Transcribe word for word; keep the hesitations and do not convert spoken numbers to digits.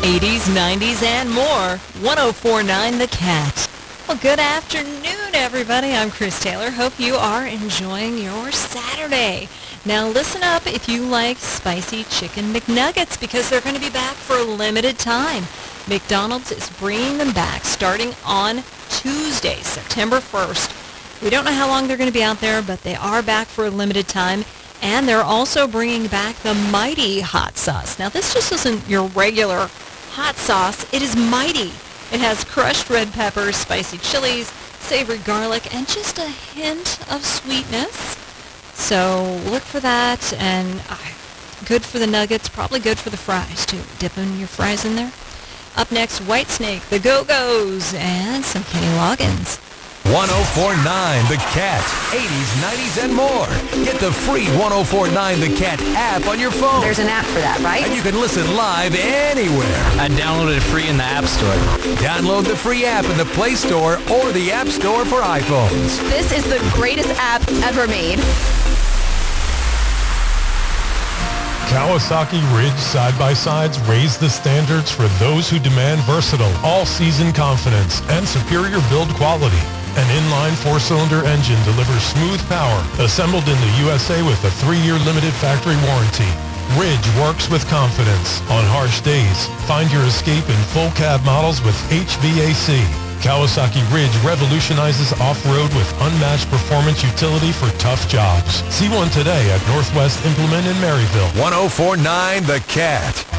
eighties, nineties, and more. one oh four point nine The Cat. Well, good afternoon, everybody. I'm Chris Taylor. Hope you are enjoying your Saturday. Now, listen up if you like spicy chicken McNuggets, because they're going to be back for a limited time. McDonald's is bringing them back starting on Tuesday, September first. We don't know how long they're going to be out there, but they are back for a limited time. And they're also bringing back the Mighty Hot Sauce. Now, this just isn't your regular hot sauce. It is mighty. It has crushed red peppers, spicy chilies, savory garlic, and just a hint of sweetness. So look for that, and uh, good for the nuggets, probably good for the fries, too. Dipping your fries in there. Up next, Whitesnake, the Go-Go's, and some Kenny Loggins. one oh four point nine The Cat, eighties, nineties, and more. Get the free one oh four point nine The Cat app on your phone. There's an app for that, right? And you can listen live anywhere. I downloaded it free in the App Store. Download the free app in the Play Store or the App Store for iPhones. This is the greatest app ever made. Kawasaki Ridge side-by-sides raise the standards for those who demand versatile, all-season confidence and superior build quality. An inline four-cylinder engine delivers smooth power, assembled in the U S A with a three-year limited factory warranty. Ridge works with confidence. On harsh days, find your escape in full cab models with H V A C. Kawasaki Ridge revolutionizes off-road with unmatched performance utility for tough jobs. See one today at Northwest Implement in Maryville. one oh four point nine The Cat.